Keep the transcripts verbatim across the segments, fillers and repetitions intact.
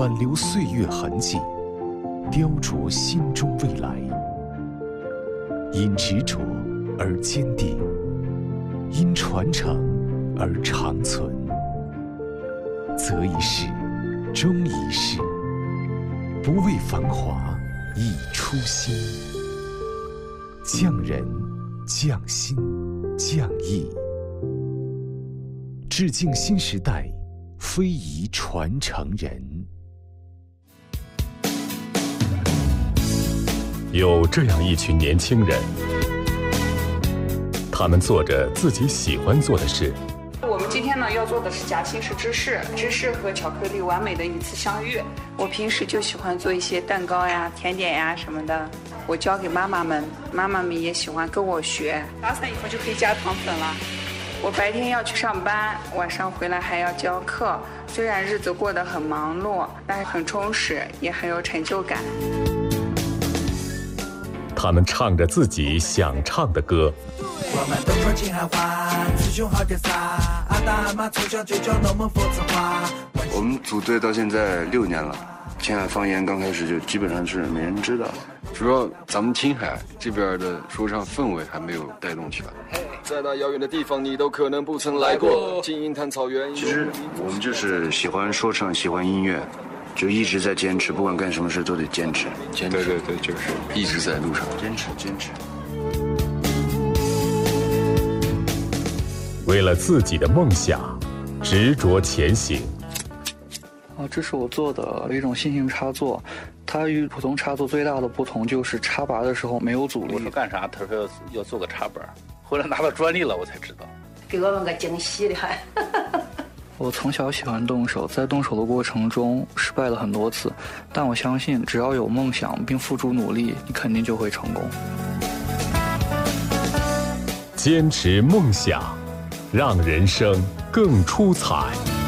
挽留岁月痕迹，雕琢心中未来。因执着而坚定，因传承而长存。择一事，终一事，不为繁华，以初心。匠人，匠心，匠艺，致敬新时代非遗传承人。有这样一群年轻人，他们做着自己喜欢做的事。 我们今天呢要做的是夹心式芝士，芝士和巧克力完美的一次相遇。我平时就喜欢做一些蛋糕呀、甜点呀什么的，我教给妈妈们，妈妈们也喜欢跟我学。打散以后就可以加糖粉了。我白天要去上班，晚上回来还要教课，虽然日子过得很忙碌，但是很充实，也很有成就感。 他们唱着自己想唱的歌， 我们都穿金汉花，雌雄好点撒，阿大阿妈从小就教我们佛子话。 我们组队到现在六年了，青海方言刚开始就基本上是没人知道， 主要咱们青海这边的说唱氛围还没有带动起来。在那遥远的地方，你都可能不曾来过。金银滩草原。 其实我们就是喜欢说唱，喜欢音乐。就一直在坚持，不管干什么事都得坚持，坚持。 对对对，就是一直在路上， 坚持坚持。 为了自己的梦想，执着前行。 啊，这是我做的一种新型插座，它与普通插座最大的不同就是插拔的时候没有阻力。 我说干啥？他说要做个插板，后来拿到专利了，我才知道。 给我们个惊喜的还。 我从小喜欢动手，在动手的过程中失败了很多次，但我相信只要有梦想并付出努力，你肯定就会成功。 坚持梦想，让人生更出彩。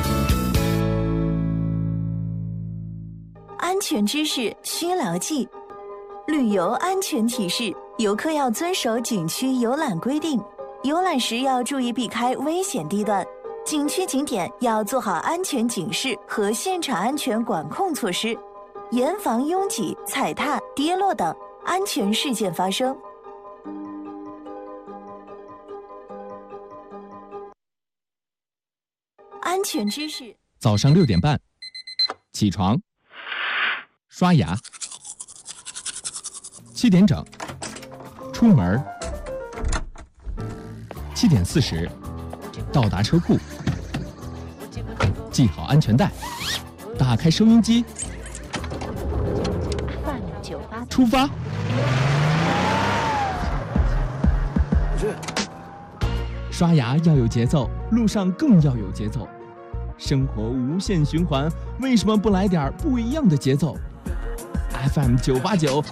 安全知识需牢记，旅游安全提示：游客要遵守景区游览规定，游览时要注意避开危险地段。景区景点要做好安全警示和现场安全管控措施，严防拥挤、踩踏、跌落等安全事件发生。安全知识： 早上六点半起床，刷牙；七点整出门；七点四十到达车库，系好安全带，打开收音机，出发。刷牙要有节奏，路上更要有节奏。生活无限循环，为什么不来点不一样的节奏 ？F M 九八九。